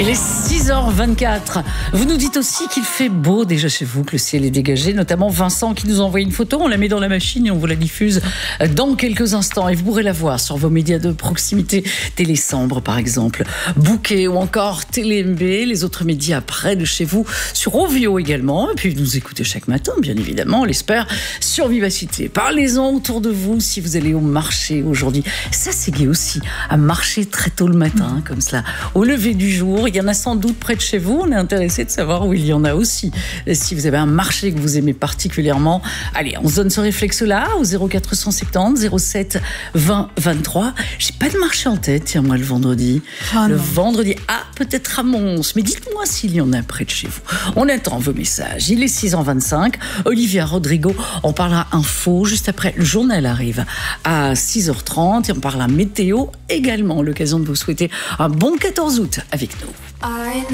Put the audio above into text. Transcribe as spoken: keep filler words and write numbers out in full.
Il est six heures vingt-quatre. Vous nous dites aussi qu'il fait beau déjà chez vous, que le ciel est dégagé, notamment Vincent qui nous a envoyé une photo. On la met dans la machine et on vous la diffuse dans quelques instants. Et vous pourrez la voir sur vos médias de proximité, Télésambre par exemple, Bouquet ou encore Télé M B, les autres médias près de chez vous, sur Ovio également. Et puis vous nous écoutez chaque matin, bien évidemment, on l'espère, sur Vivacité. Parlez-en autour de vous si vous allez au marché aujourd'hui. Ça c'est gai aussi, à marcher très tôt le matin, hein, comme cela, au lever du jour. Il y en a sans doute près de chez vous. On est intéressé de savoir où il y en a aussi. Si vous avez un marché que vous aimez particulièrement, allez, on se donne ce réflexe-là au zéro quatre cent soixante-dix zéro sept vingt vingt-trois. J'ai pas de marché en tête, tiens, moi, le vendredi. Oh le non. vendredi, ah, peut-être à Mons. Mais dites-moi s'il y en a près de chez vous. On attend vos messages. Il est six heures vingt-cinq. Olivia Rodrigo, on parlera info juste après. Le journal arrive à six heures trente et on parlera météo également. L'occasion de vous souhaiter un bon quatorze août avec nous.